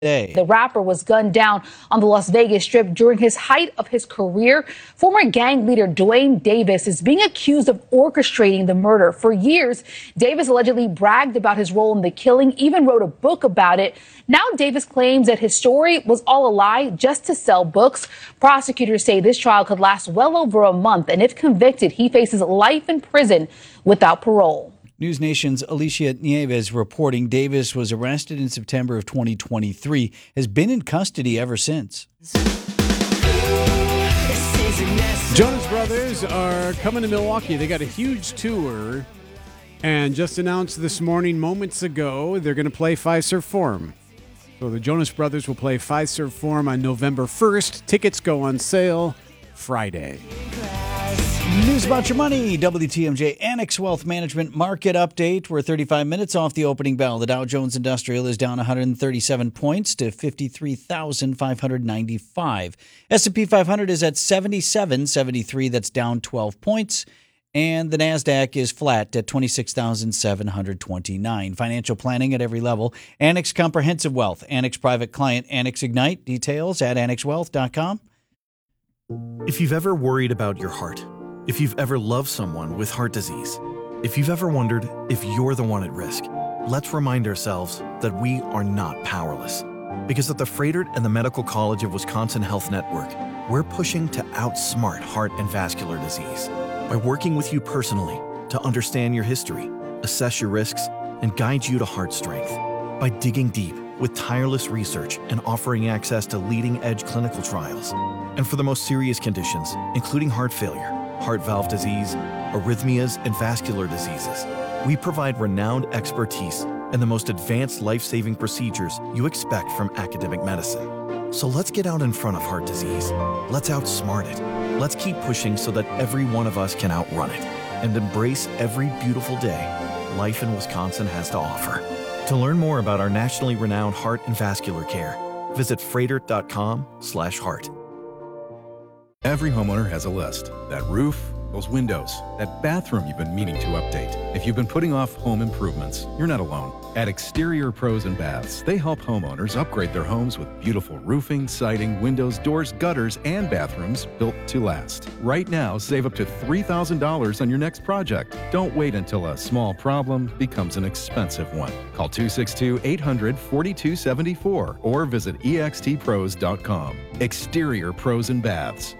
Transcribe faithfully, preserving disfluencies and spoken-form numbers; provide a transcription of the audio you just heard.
Day. The rapper was gunned down on the Las Vegas Strip during his height of his career. Former gang leader Dwayne Davis is being accused of orchestrating the murder. For years, Davis allegedly bragged about his role in the killing, even wrote a book about it. Now Davis claims that his story was all a lie just to sell books. Prosecutors say this trial could last well over a month, and if convicted, he faces life in prison without parole. News Nation's Alicia Nieves reporting Davis was arrested in September of twenty twenty-three, has been in custody ever since. Jonas Brothers are coming to Milwaukee. They got a huge tour and just announced this morning, moments ago, they're going to play Fiserv Forum. So the Jonas Brothers will play Fiserv Forum on November first. Tickets go on sale Friday. News about your money. W T M J Annex Wealth Management Market Update. We're thirty-five minutes off the opening bell. The Dow Jones Industrial is down one hundred thirty-seven points to fifty-three thousand five hundred ninety-five. S and P five hundred is at seventy-seven seventy-three. That's down twelve points. And the NASDAQ is flat at twenty-six thousand seven hundred twenty-nine. Financial planning at every level. Annex Comprehensive Wealth. Annex Private Client. Annex Ignite. Details at annex wealth dot com. If you've ever worried about your heart, if you've ever loved someone with heart disease, if you've ever wondered if you're the one at risk, let's remind ourselves that we are not powerless. Because at the Froedtert and the Medical College of Wisconsin Health Network, we're pushing to outsmart heart and vascular disease by working with you personally to understand your history, assess your risks, and guide you to heart strength. By digging deep with tireless research and offering access to leading-edge clinical trials. And for the most serious conditions, including heart failure, heart valve disease, arrhythmias, and vascular diseases, we provide renowned expertise and the most advanced life-saving procedures you expect from academic medicine. So let's get out in front of heart disease. Let's outsmart it. Let's keep pushing so that every one of us can outrun it and embrace every beautiful day life in Wisconsin has to offer. To learn more about our nationally renowned heart and vascular care, visit froedtert dot com slash heart. Every homeowner has a list. That roof, those windows, that bathroom you've been meaning to update. If you've been putting off home improvements, you're not alone. At Exterior Pros and Baths, they help homeowners upgrade their homes with beautiful roofing, siding, windows, doors, gutters, and bathrooms built to last. Right now, save up to three thousand dollars on your next project. Don't wait until a small problem becomes an expensive one. Call two six two, eight hundred, four two seven four or visit e x t pros dot com. Exterior Pros and Baths.